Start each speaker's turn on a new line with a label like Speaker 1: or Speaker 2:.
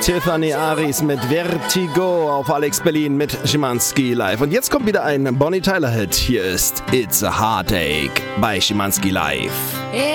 Speaker 1: Tiffany Aris mit Vertigo auf Alex Berlin mit Schimanski Live. Und jetzt kommt wieder ein Bonnie Tyler Hit. Hier ist It's a Heartache bei Schimanski Live.